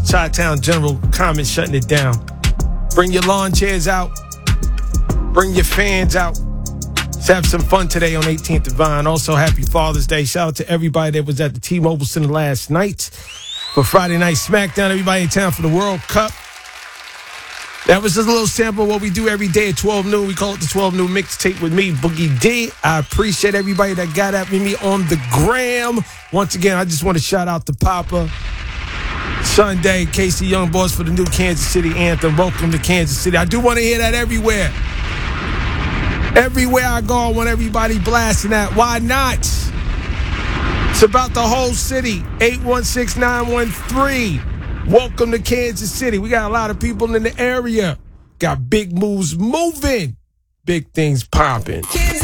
Chi-Town General Comment shutting it down. Bring your lawn chairs out. Bring your fans out. Let's have some fun today on 18th and Vine. Also, happy Father's Day. Shout out to everybody that was at the T-Mobile Center last night for Friday Night SmackDown. Everybody in town for the World Cup. That was just a little sample of what we do every day at 12 noon. We call it the 12 noon mixtape with me, Boogie D. I appreciate everybody that got at me on the gram. Once again, I just want to shout out to Papa, Sunday, Casey Young Boss for the new Kansas City anthem. Welcome to Kansas City. I do want to hear that everywhere. Everywhere I go, I want everybody blasting that. Why not? It's about the whole city. 816-913. Welcome to Kansas City. We got a lot of people in the area. Got big moves moving. Big things popping.